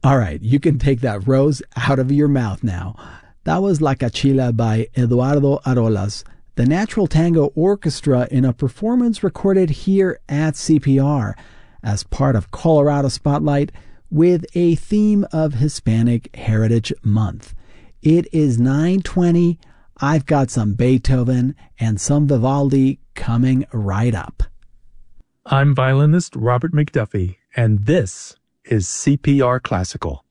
All right, you can take that rose out of your mouth now. That was La Cachila by Eduardo Arolas, the Natural Tango Orchestra, in a performance recorded here at CPR as part of Colorado Spotlight with a theme of Hispanic Heritage Month. It is 9:20. I've got some Beethoven and some Vivaldi coming right up. I'm violinist Robert McDuffie, and this is CPR Classical.